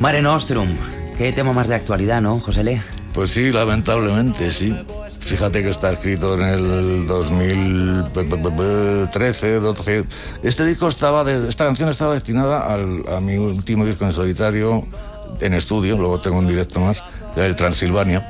Mare Nostrum, qué tema más de actualidad, ¿no, Josele? Pues sí, lamentablemente, sí. Fíjate que está escrito en el 2013, 12. Esta canción estaba destinada a mi último disco en solitario, en estudio, luego tengo un directo más, del Transilvania.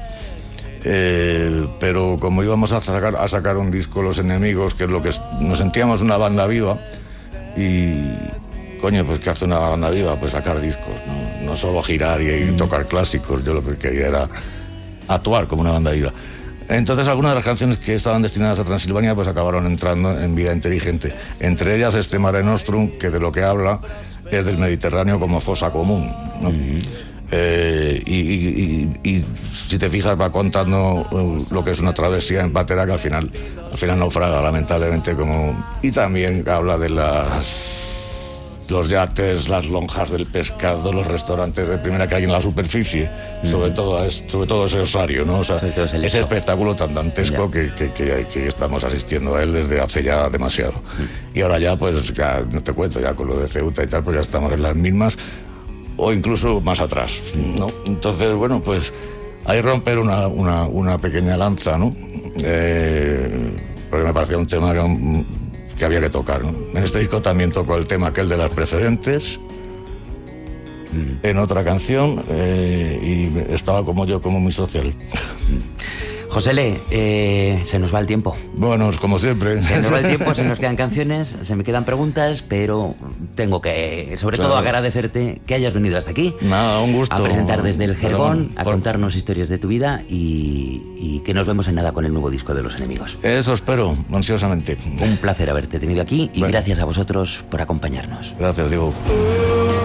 Pero como íbamos a sacar un disco Los Enemigos, que es lo que nos sentíamos una banda viva, y coño, pues ¿qué hace una banda viva? Pues sacar discos, no solo girar y tocar clásicos. Yo lo que quería era actuar como una banda viva. Entonces algunas de las canciones que estaban destinadas a Transilvania pues acabaron entrando en Vida Inteligente. Entre ellas este Mare Nostrum, que de lo que habla es del Mediterráneo como fosa común, ¿no? Y si te fijas va contando lo que es una travesía en patera que al final naufraga lamentablemente, y también habla de los yates, las lonjas del pescado, los restaurantes de primera que hay en la superficie, sobre todo ese osario, ¿no? O sea, ese espectáculo tan dantesco que estamos asistiendo a él desde hace ya demasiado. Y ahora ya, pues ya no te cuento, ya con lo de Ceuta y tal, pues ya estamos en las mismas, o incluso más atrás, ¿no? Entonces, bueno, pues ahí romper una pequeña lanza, ¿no? Porque me parecía un tema que había que tocar, ¿no? En este disco también tocó el tema aquel de las preferentes, en otra canción, y estaba como muy social. Josele, se nos va el tiempo. Bueno, como siempre. Se nos va el tiempo, se nos quedan canciones, se me quedan preguntas, pero tengo que, sobre todo, agradecerte que hayas venido hasta aquí. Nada, un gusto. A presentar desde el Jergón, a contarnos historias de tu vida y que nos vemos en nada con el nuevo disco de Los Enemigos. Eso espero, ansiosamente. Un placer haberte tenido aquí y gracias a vosotros por acompañarnos. Gracias, Diego.